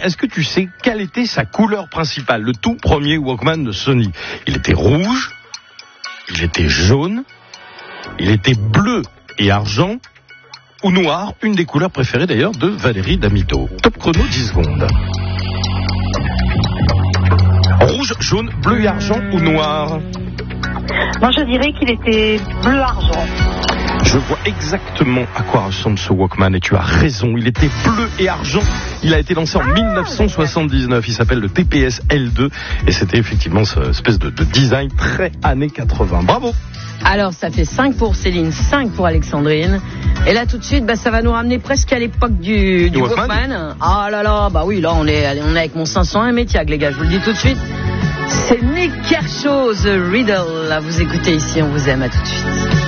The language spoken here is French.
est-ce que tu sais quelle était sa couleur principale, le tout premier Walkman de Sony? Il était rouge, il était jaune, il était bleu et argent, ou noir, une des couleurs préférées d'ailleurs de Valérie Damido. Top chrono, 10 secondes. Rouge, jaune, bleu et argent ou noir? Moi, je dirais qu'il était bleu-argent. Je vois exactement à quoi ressemble ce Walkman et tu as raison, il était bleu et argent. Il a été lancé en 1979, il s'appelle le TPS L2 et c'était effectivement cette espèce de design très années 80. Bravo! Alors ça fait 5 pour Céline, 5 pour Alexandrine. Et là tout de suite, ça va nous ramener presque à l'époque du Walkman. Ah là là, oui, là on est avec mon 501 Métiac, les gars, je vous le dis tout de suite. C'est Nick Kershaw, The Riddle. Là, vous écoutez ici, on vous aime, à tout de suite.